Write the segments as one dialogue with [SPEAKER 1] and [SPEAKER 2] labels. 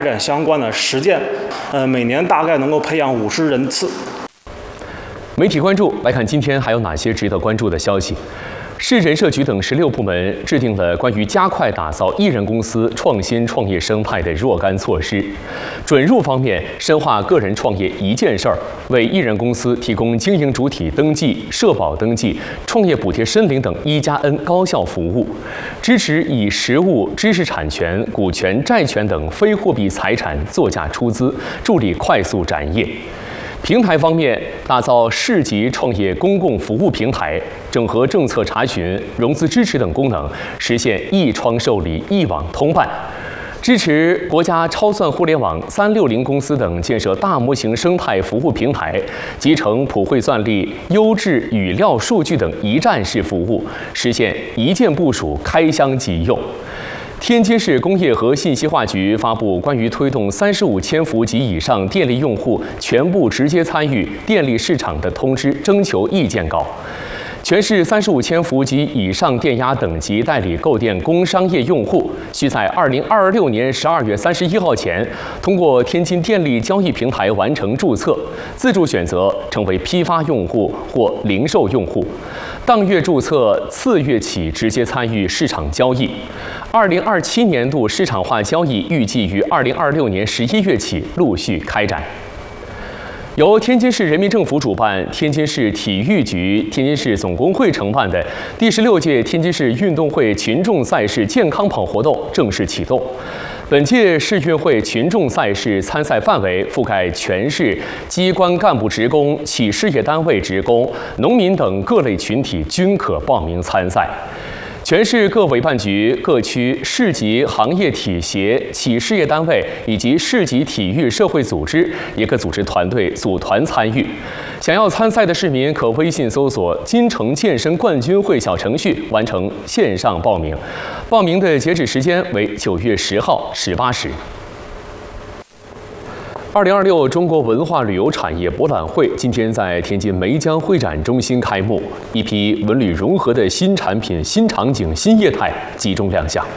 [SPEAKER 1] 展相关的实践，每年大概能够培养50人次。
[SPEAKER 2] 媒体关注来看，今天还有哪些值得关注的消息？市人社局等16部门制定了关于加快打造艺人公司创新创业生态的若干措施。准入方面，深化个人创业一件事儿，为艺人公司提供经营主体登记、社保登记、创业补贴申领等1+N 高效服务，支持以实物、知识产权、股权、债权等非货币财产作价出资，助力快速展业。平台方面，打造市级创业公共服务平台，整合政策查询、融资支持等功能，实现一窗受理、一网通办。支持国家超算互联网360公司等建设大模型生态服务平台，集成普惠算力、优质语料数据等一站式服务，实现一键部署、开箱即用。天津市工业和信息化局发布关于推动35千伏及以上电力用户全部直接参与电力市场的通知征求意见稿。全市35千伏及以上电压等级代理购电工商业用户，需在2026年12月31号前，通过天津电力交易平台完成注册，自主选择成为批发用户或零售用户。当月注册，次月起直接参与市场交易。2027年度市场化交易预计于2026年11月起陆续开展。由天津市人民政府主办、天津市体育局、天津市总工会承办的第16届天津市运动会群众赛事健康跑活动正式启动。本届市运会群众赛事参赛范围覆盖全市机关干部职工、企事业单位职工、农民等各类群体均可报名参赛。全市各委办局、各区市级行业体协、企事业单位以及市级体育社会组织也可组织团队组团参与。想要参赛的市民可微信搜索“金城健身冠军会”小程序完成线上报名。报名的截止时间为9月10号18时。2026中国文化旅游产业博览会今天在天津梅江会展中心开幕，一批文旅融合的新产品、新场景、新业态集中亮相。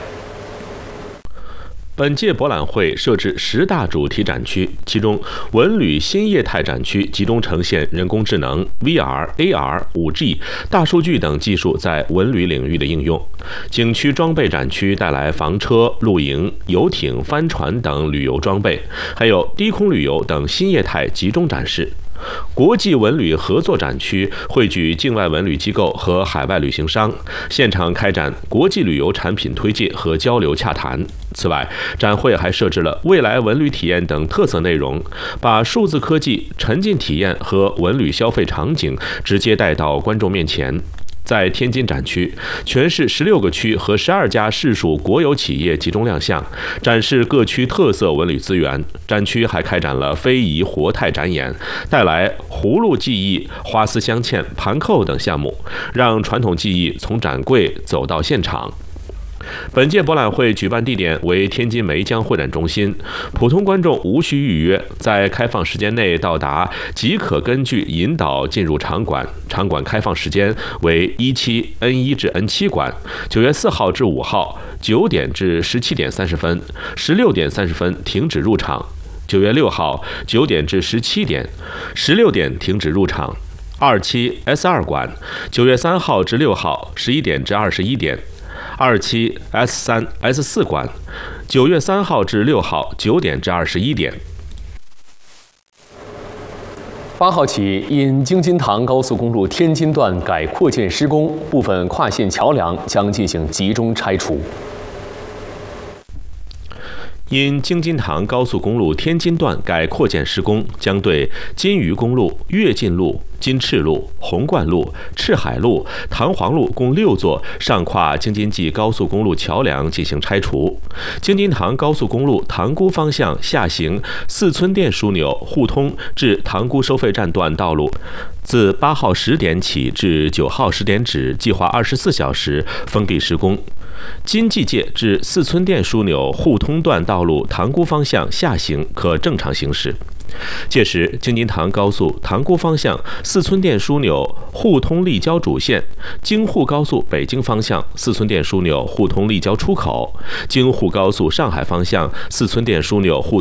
[SPEAKER 3] 本届博览会设置10大主题展区，其中文旅新业态展区集中呈现人工智能、VR、AR、5G、大数据等技术在文旅领域的应用。景区装备展区带来房车、露营、游艇、帆船等旅游装备，还有低空旅游等新业态集中展示。国际文旅合作展区汇聚境外文旅机构和海外旅行商，现场开展国际旅游产品推介和交流洽谈。此外，展会还设置了未来文旅体验等特色内容，把数字科技、沉浸体验和文旅消费场景直接带到观众面前。在天津展区，全市16个区和12家市属国有企业集中亮相，展示各区特色文旅资源。展区还开展了非遗活态展演，带来葫芦技艺、花丝镶嵌、盘扣等项目，让传统技艺从展柜走到现场。本届博览会举办地点为天津梅江会展中心，普通观众无需预约，在开放时间内到达即可根据引导进入场馆。场馆开放时间为17 N1 至 N7 馆，9月4号至5号9点至17点30分，16点30分停止入场；9月6号9点至17点，16点停止入场。27 S2 馆9月3号至6号11点至21点。27 S3 S4 馆9月3号至6号9点至21点。
[SPEAKER 2] 8号起，因京津塘高速公路天津段改扩建施工，部分跨线桥梁将进行集中拆除。
[SPEAKER 3] 因京津塘高速公路天津段改扩建施工，将对金渝公路、跃进路、金翅路、红冠路、赤海路、塘黄路共6座上跨京津冀高速公路桥梁进行拆除。京津塘高速公路塘沽方向下行四村店枢纽互通至塘沽收费站段道路，自8号10点起至9号10点止，计划24小时封闭施工。金济界至四村店枢纽互通段道路塘沽方向下行可正常行驶。届时，京津塘高速塘沽方向四村店枢纽互通立交主线，京沪高速北京方向四村店枢纽互通立交出口，京沪高速上海方向四村店枢纽互通